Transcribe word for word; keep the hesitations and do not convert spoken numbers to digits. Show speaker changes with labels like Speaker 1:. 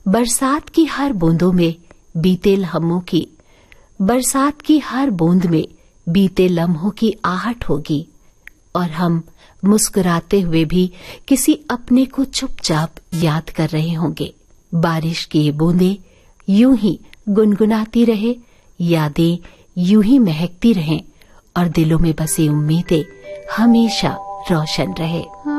Speaker 1: बरसात की हर बूंदों में बीते लम्हों की बरसात की हर बूंद में बीते लम्हों की आहट होगी और हम मुस्कुराते हुए भी किसी अपने को चुपचाप याद कर रहे होंगे। बारिश की ये बूंदें यूं ही गुनगुनाती रहे, यादें यूं ही महकती रहें और दिलों में बसी उम्मीदें हमेशा रोशन रहे।